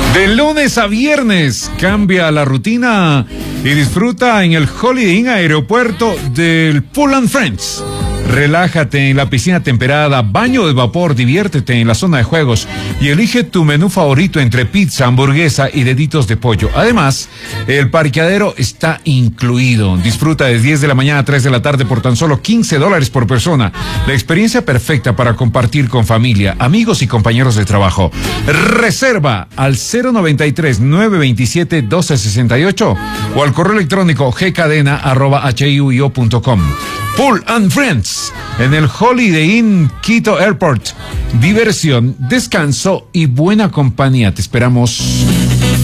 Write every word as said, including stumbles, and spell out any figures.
De lunes a viernes, cambia la rutina y disfruta en el Holiday Inn Aeropuerto del Pool and Friends. Relájate en la piscina temperada, baño de vapor, diviértete en la zona de juegos y elige tu menú favorito entre pizza, hamburguesa y deditos de pollo. Además, el parqueadero está incluido. Disfruta de diez de la mañana a tres de la tarde por tan solo quince dólares por persona. La experiencia perfecta para compartir con familia, amigos y compañeros de trabajo. Reserva al cero noventa y tres, nueve veintisiete, doce sesenta y ocho o al correo electrónico gcadena arroba hiuio punto com. Pool and Friends en el Holiday Inn Quito Airport. Diversión, descanso y buena compañía. Te esperamos.